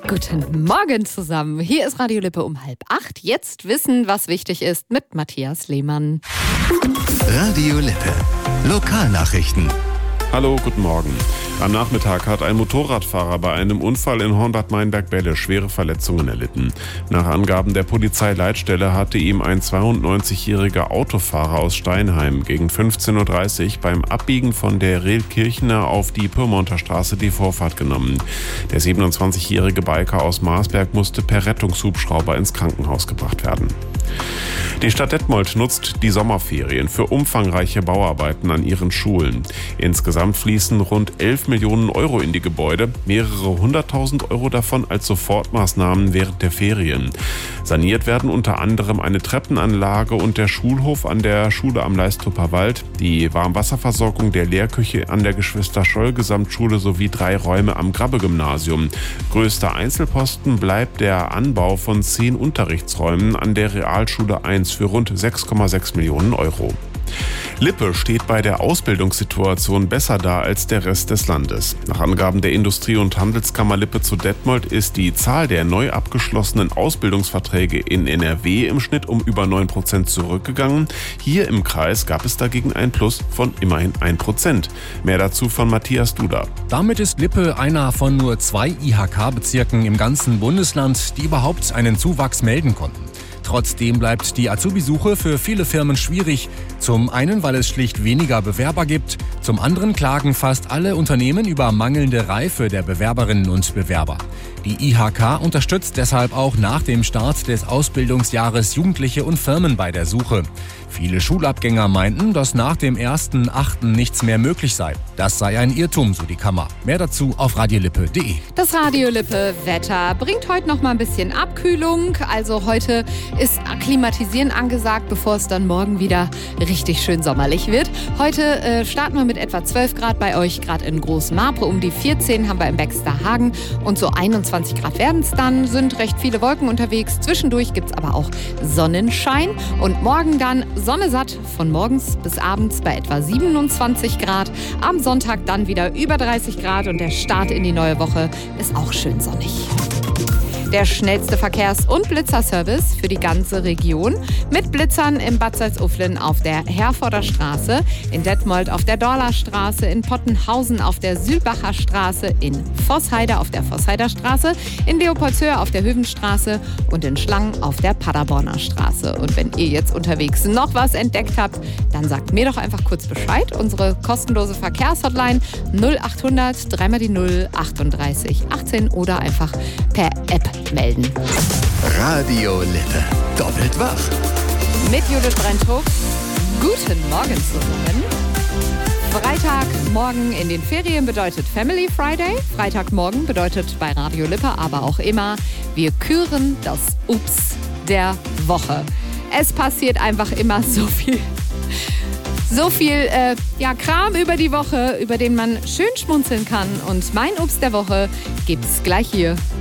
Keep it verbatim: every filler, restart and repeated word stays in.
Guten Morgen zusammen. Hier ist Radio Lippe um halb acht. Jetzt wissen, was wichtig ist mit Matthias Lehmann. Radio Lippe. Lokalnachrichten. Hallo, guten Morgen. Am Nachmittag hat ein Motorradfahrer bei einem Unfall in Hornbad Meinberg-Belle schwere Verletzungen erlitten. Nach Angaben der Polizeileitstelle hatte ihm ein zweiundneunzigjähriger Autofahrer aus Steinheim gegen fünfzehn Uhr dreißig beim Abbiegen von der Rehlkirchener auf die Pyrmonter Straße die Vorfahrt genommen. Der siebenundzwanzigjährige Biker aus Marsberg musste per Rettungshubschrauber ins Krankenhaus gebracht werden. Die Stadt Detmold nutzt die Sommerferien für umfangreiche Bauarbeiten an ihren Schulen. Insgesamt fließen rund elf Millionen Euro in die Gebäude, mehrere hunderttausend Euro davon als Sofortmaßnahmen während der Ferien. Saniert werden unter anderem eine Treppenanlage und der Schulhof an der Schule am Leistruper Wald, die Warmwasserversorgung der Lehrküche an der Geschwister-Scholl-Gesamtschule sowie drei Räume am Grabbe-Gymnasium. Größter Einzelposten bleibt der Anbau von zehn Unterrichtsräumen an der Realschule eins für rund sechs Komma sechs Millionen Euro. Lippe steht bei der Ausbildungssituation besser da als der Rest des Landes. Nach Angaben der Industrie- und Handelskammer Lippe zu Detmold ist die Zahl der neu abgeschlossenen Ausbildungsverträge in N R W im Schnitt um über neun Prozent zurückgegangen. Hier im Kreis gab es dagegen ein Plus von immerhin ein Prozent. Mehr dazu von Matthias Duda. Damit ist Lippe einer von nur zwei I H K-Bezirken im ganzen Bundesland, die überhaupt einen Zuwachs melden konnten. Trotzdem bleibt die Azubi-Suche für viele Firmen schwierig. Zum einen, weil es schlicht weniger Bewerber gibt. Zum anderen klagen fast alle Unternehmen über mangelnde Reife der Bewerberinnen und Bewerber. Die I H K unterstützt deshalb auch nach dem Start des Ausbildungsjahres Jugendliche und Firmen bei der Suche. Viele Schulabgänger meinten, dass nach dem ersten Achten nichts mehr möglich sei. Das sei ein Irrtum, so die Kammer. Mehr dazu auf radiolippe punkt de. Das Radio Lippe Wetter bringt heute noch mal ein bisschen Abkühlung. Also heute ist Akklimatisieren angesagt, bevor es dann morgen wieder richtig schön sommerlich wird. Heute äh, starten wir mit etwa zwölf Grad bei euch, gerade in Großmarpre. Um die vierzehn haben wir im Baxterhagen und so einundzwanzig Grad werden es dann. Sind recht viele Wolken unterwegs. Zwischendurch gibt es aber auch Sonnenschein. Und morgen dann Sonne satt von morgens bis abends bei etwa siebenundzwanzig Grad. Am Sonntag dann wieder über dreißig Grad und der Start in die neue Woche ist auch schön sonnig. Der schnellste Verkehrs- und Blitzerservice für die ganze Region. Mit Blitzern in Bad Salzuflen auf der Herforder Straße, in Detmold auf der Dorler Straße, in Pottenhausen auf der Sülbacher Straße, in Vossheide auf der Vossheider Straße, in Leopoldshöhe auf der Hövenstraße und in Schlangen auf der Paderborner Straße. Und wenn ihr jetzt unterwegs noch was entdeckt habt, dann sagt mir doch einfach kurz Bescheid. Unsere kostenlose Verkehrshotline null achthundert drei mal die null achtunddreißig achtzehn oder einfach per App melden. Radio Lippe. Doppelt wach. Mit Judith Brenthoff. Guten Morgen zusammen. Freitagmorgen in den Ferien bedeutet Family Friday. Freitagmorgen bedeutet bei Radio Lippe aber auch immer, wir küren das Ups der Woche. Es passiert einfach immer so viel. So viel äh, ja, Kram über die Woche, über den man schön schmunzeln kann. Und mein Ups der Woche gibt's gleich hier